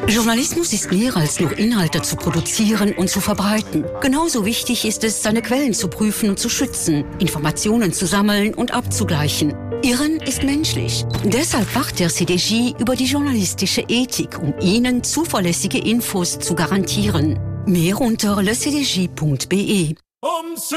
Journalismus ist mehr als nur Inhalte zu produzieren und zu verbreiten. Genauso wichtig ist es, seine Quellen zu prüfen und zu schützen, Informationen zu sammeln und abzugleichen. Irren ist menschlich. Deshalb wacht der CDJ über die journalistische Ethik, um Ihnen zuverlässige Infos zu garantieren. Mehr unter lecdj.be.